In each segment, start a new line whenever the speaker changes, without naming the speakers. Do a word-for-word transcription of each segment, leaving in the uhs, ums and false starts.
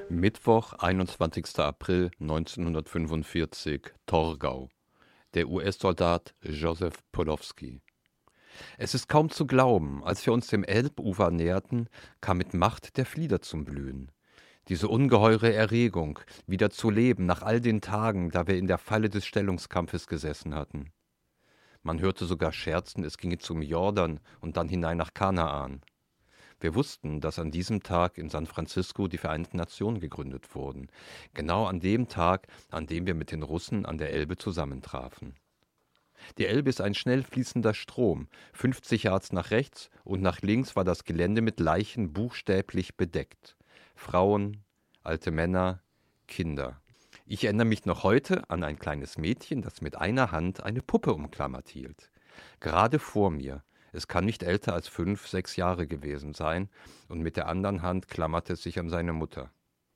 Mittwoch, einundzwanzigster April neunzehnhundertfünfundvierzig, Torgau. Der U S-Soldat Joseph Polowski. Es ist kaum zu glauben, als wir uns dem Elbufer näherten, kam mit Macht der Flieder zum Blühen. Diese ungeheure Erregung, wieder zu leben nach all den Tagen, da wir in der Falle des Stellungskampfes gesessen hatten. Man hörte sogar scherzen, es ginge zum Jordan und dann hinein nach Kanaan. Wir wussten, dass an diesem Tag in San Francisco die Vereinten Nationen gegründet wurden, genau an dem Tag, an dem wir mit den Russen an der Elbe zusammentrafen. Die Elbe ist ein schnell fließender Strom, fünfzig Yards nach rechts und nach links war das Gelände mit Leichen buchstäblich bedeckt. Frauen, alte Männer, Kinder. Ich erinnere mich noch heute an ein kleines Mädchen, das mit einer Hand eine Puppe umklammert hielt. Gerade vor mir. Es kann nicht älter als fünf, sechs Jahre gewesen sein, und mit der anderen Hand klammerte es sich an seine Mutter.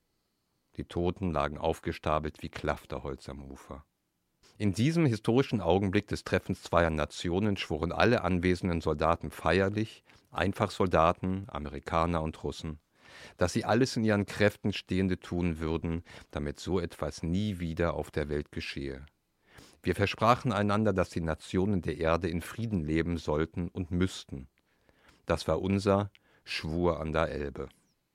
Die Toten lagen aufgestapelt wie Klafterholz am Ufer. In diesem historischen Augenblick des Treffens zweier Nationen schworen alle anwesenden Soldaten feierlich, Einfachsoldaten, Amerikaner und Russen, dass sie alles in ihren Kräften Stehende tun würden, damit so etwas nie wieder auf der Welt geschehe. Wir versprachen einander, dass die Nationen der Erde in Frieden leben sollten und müssten. Das war unser Schwur an der Elbe.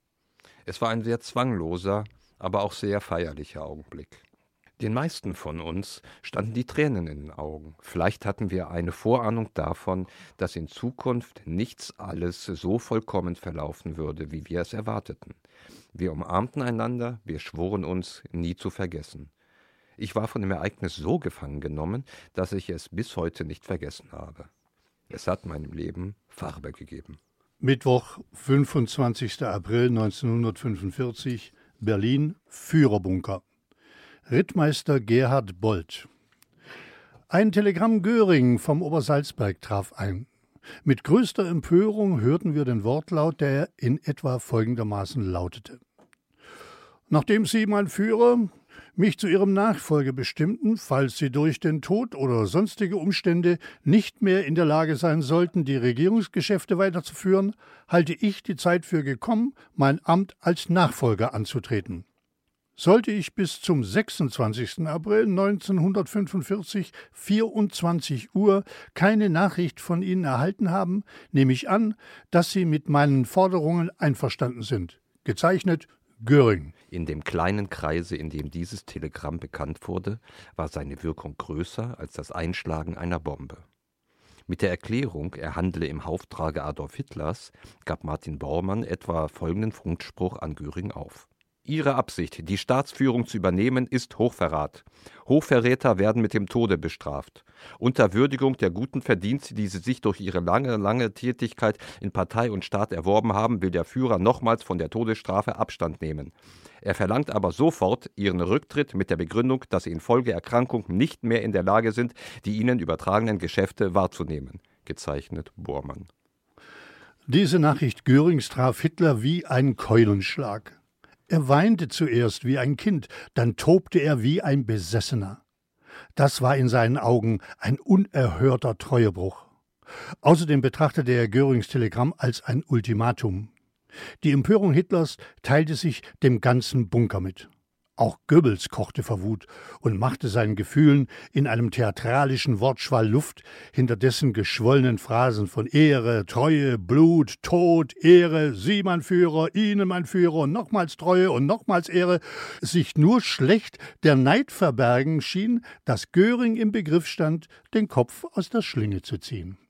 Es war ein sehr zwangloser, aber auch sehr feierlicher Augenblick. Den meisten von uns standen die Tränen in den Augen. Vielleicht hatten wir eine Vorahnung davon, dass in Zukunft nichts alles so vollkommen verlaufen würde, wie wir es erwarteten. Wir umarmten einander, wir schworen uns, nie zu vergessen. Ich war von dem Ereignis so gefangen genommen, dass ich es bis heute nicht vergessen habe. Es hat meinem Leben Farbe gegeben.
Mittwoch, fünfundzwanzigster April neunzehnhundertfünfundvierzig, Berlin, Führerbunker. Rittmeister Gerhard Bold. Ein Telegramm Göring vom Obersalzberg traf ein. Mit größter Empörung hörten wir den Wortlaut, der in etwa folgendermaßen lautete: Nachdem Sie, mein Führer, mich zu Ihrem Nachfolger bestimmten, falls Sie durch den Tod oder sonstige Umstände nicht mehr in der Lage sein sollten, die Regierungsgeschäfte weiterzuführen, halte ich die Zeit für gekommen, mein Amt als Nachfolger anzutreten. Sollte ich bis zum sechsundzwanzigsten April neunzehnhundertfünfundvierzig, vierundzwanzig Uhr, keine Nachricht von Ihnen erhalten haben, nehme ich an, dass Sie mit meinen Forderungen einverstanden sind. Gezeichnet Göring.
In dem kleinen Kreise, in dem dieses Telegramm bekannt wurde, war seine Wirkung größer als das Einschlagen einer Bombe. Mit der Erklärung, er handle im Auftrage Adolf Hitlers, gab Martin Bormann etwa folgenden Funkspruch an Göring auf: Ihre Absicht, die Staatsführung zu übernehmen, ist Hochverrat. Hochverräter werden mit dem Tode bestraft. Unter Würdigung der guten Verdienste, die sie sich durch ihre lange, lange Tätigkeit in Partei und Staat erworben haben, will der Führer nochmals von der Todesstrafe Abstand nehmen. Er verlangt aber sofort ihren Rücktritt mit der Begründung, dass sie infolge Erkrankung nicht mehr in der Lage sind, die ihnen übertragenen Geschäfte wahrzunehmen. Gezeichnet Bormann.
Diese Nachricht Görings traf Hitler wie ein Keulenschlag. Er weinte zuerst wie ein Kind, dann tobte er wie ein Besessener. Das war in seinen Augen ein unerhörter Treuebruch. Außerdem betrachtete er Görings Telegramm als ein Ultimatum. Die Empörung Hitlers teilte sich dem ganzen Bunker mit. Auch Goebbels kochte vor Wut und machte seinen Gefühlen in einem theatralischen Wortschwall Luft, hinter dessen geschwollenen Phrasen von Ehre, Treue, Blut, Tod, Ehre, Sie, mein Führer, Ihnen, mein Führer, und nochmals Treue und nochmals Ehre, sich nur schlecht der Neid verbergen schien, dass Göring im Begriff stand, den Kopf aus der Schlinge zu ziehen.